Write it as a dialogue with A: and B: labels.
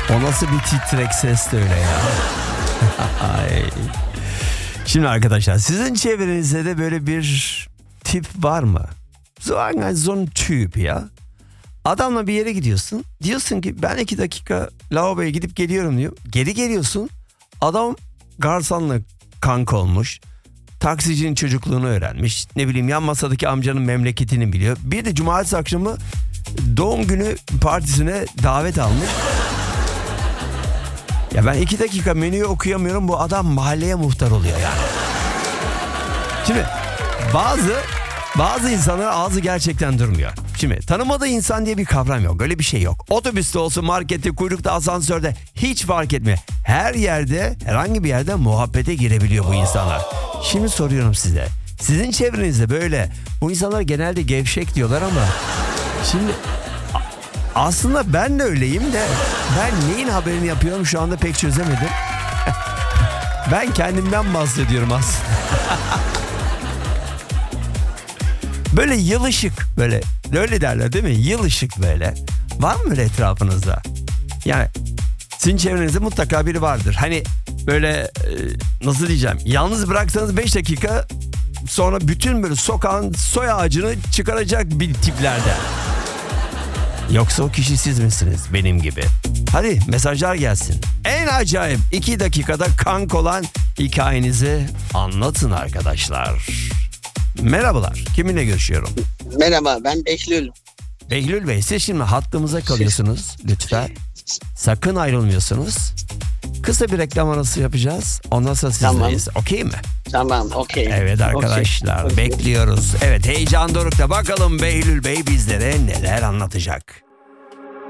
A: O nasıl bir titrek ses de öyle ya. Ay. Şimdi arkadaşlar, sizin çevrenizde de böyle bir tip var mı? So ein Typ ya. Adamla bir yere gidiyorsun. Diyorsun ki ben 2 dakika lavaboya gidip geliyorum diyor. Geri geliyorsun. Adam garsonla kanka olmuş. Taksicinin çocukluğunu öğrenmiş. Ne bileyim, yan masadaki amcanın memleketini biliyor. Bir de cumartesi akşamı doğum günü partisine davet almış. Ya ben 2 dakika menüyü okuyamıyorum. Bu adam mahalleye muhtar oluyor yani. Şimdi bazı insanların ağzı gerçekten durmuyor. Şimdi tanımadığı insan diye bir kavram yok. Öyle bir şey yok. Otobüste olsun, markette, kuyrukta, asansörde hiç fark etmiyor. Her yerde, herhangi bir yerde muhabbete girebiliyor bu insanlar. Şimdi soruyorum size. Sizin çevrenizde böyle, bu insanlar genelde gevşek diyorlar ama şimdi aslında ben de öyleyim de ben neyin haberini yapıyorum şu anda pek çözemedim. Ben kendimden bahsediyorum aslında. Böyle yılışık, böyle öyle derler değil mi? Yılışık böyle. Var mı böyle etrafınızda? Yani sizin çevrenizde mutlaka biri vardır. Hani böyle nasıl diyeceğim? Yalnız bıraksanız 5 dakika sonra bütün böyle sokağın soy ağacını çıkaracak bir tiplerde. Yoksa o kişi siz misiniz benim gibi? Hadi mesajlar gelsin. En acayip 2 dakikada kank olan hikayenizi anlatın arkadaşlar. Merhabalar. Kiminle görüşüyorum?
B: Merhaba, ben Behlül.
A: Behlül Bey, siz şimdi hattımıza kalıyorsunuz lütfen. Sakın ayrılmıyorsunuz. Kısa bir reklam arası yapacağız. Ondan sonra sizdeyiz.
B: Tamam.
A: Okey mi?
B: Tamam, okey.
A: Evet arkadaşlar,
B: Okay.
A: bekliyoruz. Evet, heyecan dorukta. Bakalım Behlül Bey bizlere neler anlatacak.